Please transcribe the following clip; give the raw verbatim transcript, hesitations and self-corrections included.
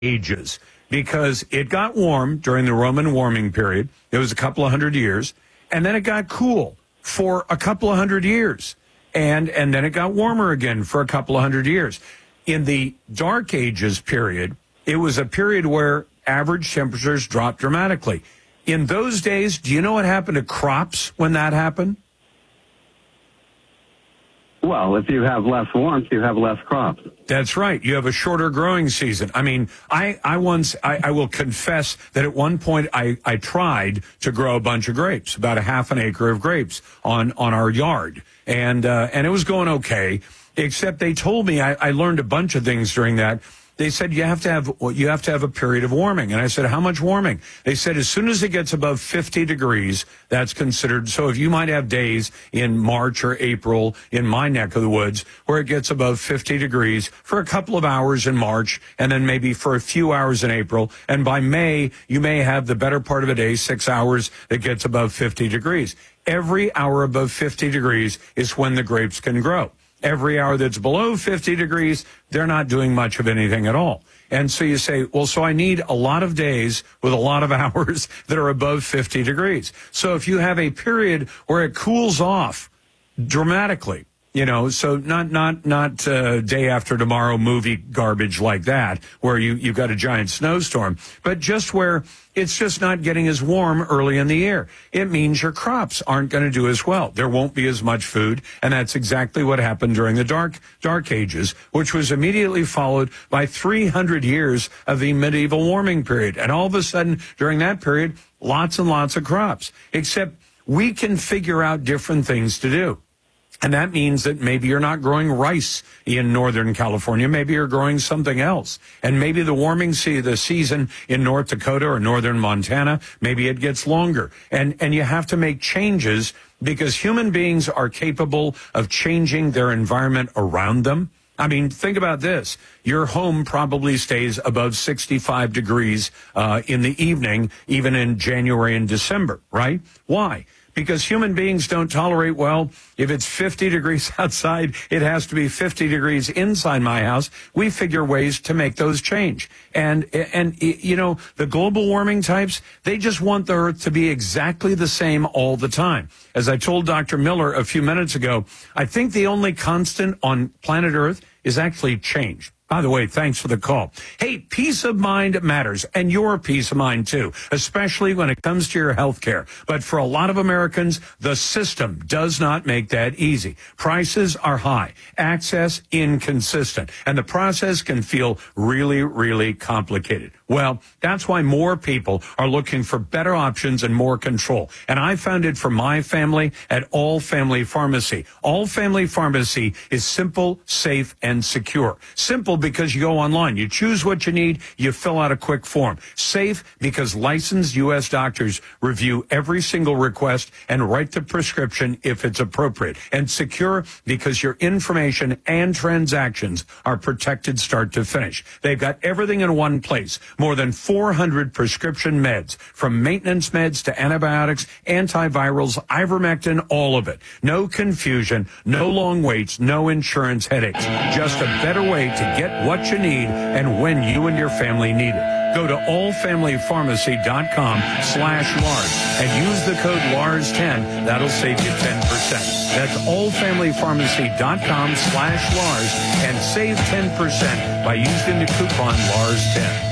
ages because it got warm during the Roman warming period. It was a couple of hundred years. And then it got cool for a couple of hundred years. And, and then it got warmer again for a couple of hundred years. In the Dark Ages period, it was a period where average temperatures dropped dramatically. In those days, do you know what happened to crops when that happened? Well, if you have less warmth, you have less crops. That's right. You have a shorter growing season. I mean, I, I once, I, I will confess that at one point I, I tried to grow a bunch of grapes, about a half an acre of grapes on, on our yard. And, uh, and it was going okay, except they told me, I, I learned a bunch of things during that. They said you have to have you have to have a period of warming. And I said, how much warming? They said as soon as it gets above fifty degrees, that's considered. So if you might have days in March or April in my neck of the woods where it gets above fifty degrees for a couple of hours in March and then maybe for a few hours in April. And by May, you may have the better part of a day, six hours that gets above fifty degrees. Every hour above fifty degrees is when the grapes can grow. Every hour that's below fifty degrees, they're not doing much of anything at all. And so you say, well, so I need a lot of days with a lot of hours that are above fifty degrees. So if you have a period where it cools off dramatically, you know, so not not not uh, day after tomorrow movie garbage like that, where you, you've got a giant snowstorm, but just where it's just not getting as warm early in the year. It means your crops aren't going to do as well. There won't be as much food, and that's exactly what happened during the Dark Dark Ages, which was immediately followed by three hundred years of the medieval warming period. And all of a sudden, during that period, lots and lots of crops, except we can figure out different things to do. And that means that maybe you're not growing rice in Northern California. Maybe you're growing something else. And maybe the warming se- the season in North Dakota or Northern Montana, maybe it gets longer. And, and you have to make changes because human beings are capable of changing their environment around them. I mean, think about this. Your home probably stays above sixty-five degrees uh, in the evening, even in January and December, right? Why? Because human beings don't tolerate, well, if it's fifty degrees outside, it has to be fifty degrees inside my house. We figure ways to make those change. And, and you know, the global warming types, they just want the Earth to be exactly the same all the time. As I told Doctor Miller a few minutes ago, I think the only constant on planet Earth is actually change. By the way, thanks for the call. Hey, peace of mind matters, and your peace of mind, too, especially when it comes to your health care. But for a lot of Americans, the system does not make that easy. Prices are high, access inconsistent, and the process can feel really, really complicated. Well, that's why more people are looking for better options and more control. And I found it for my family at All Family Pharmacy. All Family Pharmacy is simple, safe, and secure. Simple because you go online, you choose what you need, you fill out a quick form. Safe because licensed U S doctors review every single request and write the prescription if it's appropriate. And secure because your information and transactions are protected start to finish. They've got everything in one place. More than four hundred prescription meds, from maintenance meds to antibiotics, antivirals, ivermectin, all of it. No confusion, no long waits, no insurance headaches. Just a better way to get what you need and when you and your family need it. Go to all family pharmacy dot com slash Lars and use the code Lars ten. That'll save you ten percent. That's all family pharmacy dot com slash Lars and save ten percent by using the coupon Lars ten.